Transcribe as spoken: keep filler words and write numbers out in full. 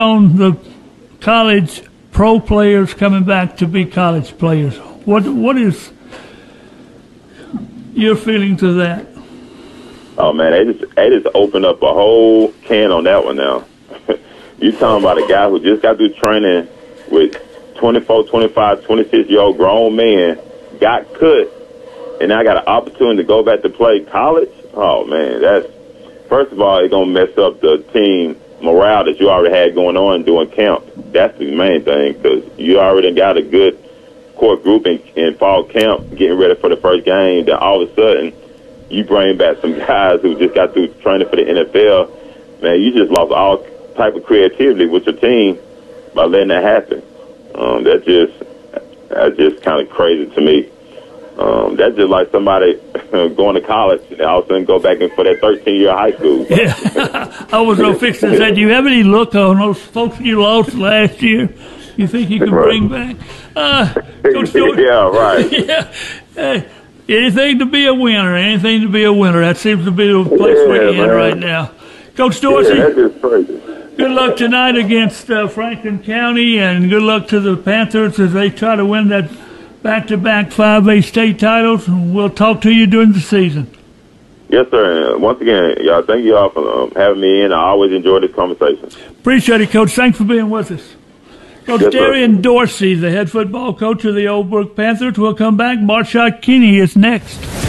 on the college pro players coming back to be college players. What what is your feeling to that? Oh man, they just they just opened up a whole can on that one now. You talking about a guy who just got through training with twenty-four, twenty-five, twenty-six year old grown man, got cut, and now got an opportunity to go back to play college? Oh man, that's first of all, it's gonna mess up the team morale that you already had going on during camp. That's the main thing, because you already got a good core group in, in fall camp getting ready for the first game. Then all of a sudden, you bring back some guys who just got through training for the N F L. Man, you just lost all type of creativity with your team by letting that happen. Um, that just that's just kind of crazy to me. Um, that's just like somebody going to college and all of a sudden go back in for that thirteen-year high school. Yeah, I was going to fix this. Do you have any look on those folks you lost last year? You think you can bring back? Uh, Coach George, yeah, right. Yeah. Hey, anything to be a winner. Anything to be a winner. That seems to be the place yeah, we're in man. right now. Coach Dorsey, yeah, that's just crazy. Good luck tonight against uh, Franklin County, and good luck to the Panthers as they try to win that back-to-back five A state titles. And we'll talk to you during the season. Yes, sir. And once again, y'all, thank you all for um, having me in. I always enjoy this conversation. Appreciate it, Coach. Thanks for being with us. Coach yes, Darian Dorsey, the head football coach of the Old Brook Panthers, will come back. Marshall Kinney is next.